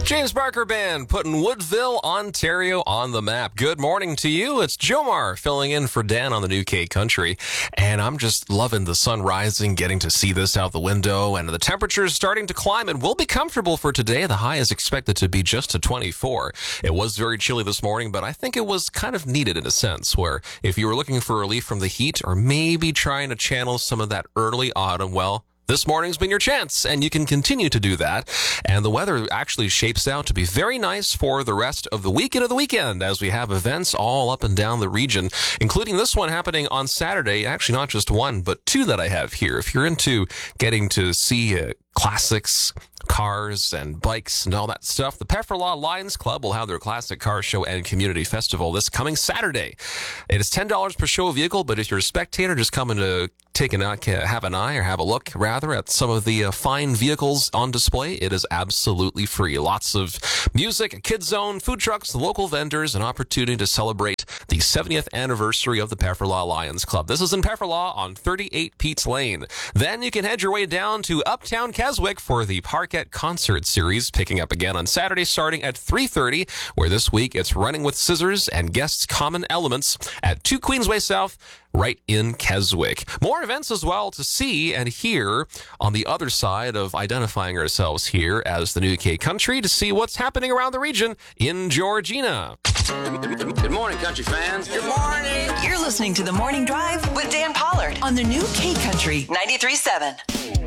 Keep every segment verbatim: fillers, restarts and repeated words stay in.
James Barker Band putting Woodville, Ontario on the map. Good morning to you. It's Jomar filling in for Dan on the New K Country. And I'm just loving the sun rising, getting to see this out the window. And the temperature is starting to climb and will be comfortable for today. The high is expected to be just to twenty-four. It was very chilly this morning, but I think it was kind of needed in a sense where if you were looking for relief from the heat or maybe trying to channel some of that early autumn, well, this morning's been your chance, and you can continue to do that. And the weather actually shapes out to be very nice for the rest of the week into the weekend as we have events all up and down the region, including this one happening on Saturday. Actually, not just one, but two that I have here. If you're into getting to see uh, classics, cars and bikes and all that stuff, the Pefferlaw Lions Club will have their classic car show and community festival this coming Saturday. It is ten dollars per show vehicle, but if you're a spectator just coming to take an eye, have an eye or have a look rather at some of the uh, fine vehicles on display, it is absolutely free. Lots of music, a kids zone, food trucks, local vendors, an opportunity to celebrate the seventieth anniversary of the Pefferlaw Lions Club. This is in Pefferlaw on thirty-eight Pete's Lane. Then you can head your way down to Uptown Keswick for the Parkette Concert Series, picking up again on Saturday starting at three thirty, where this week it's Running with Scissors and guests Common Elements at two Queensway South, right in Keswick. More events as well to see and hear on the other side of identifying ourselves here as the New K Country to see what's happening around the region in Georgina. Good morning, country fans. Good morning. You're listening to The Morning Drive with Dan Pollard on the New K Country ninety-three point seven.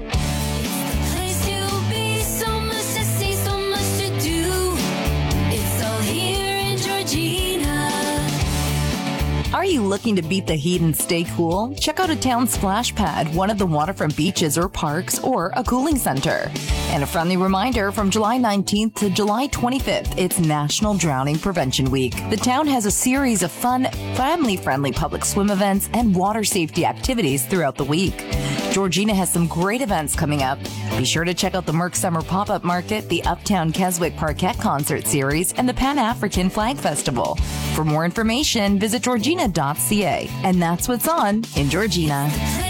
Are you looking to beat the heat and stay cool? Check out a town splash pad, one of the waterfront beaches or parks, or a cooling center. And a friendly reminder, from July nineteenth to July twenty-fifth, it's National Drowning Prevention Week. The town has a series of fun, family-friendly public swim events and water safety activities throughout the week. Georgina has some great events coming up. Be sure to check out the Merck Summer Pop-Up Market, the Uptown Keswick Parkette Concert Series, and the Pan-African Flag Festival. For more information, visit georgina dot c a. And that's what's on in Georgina.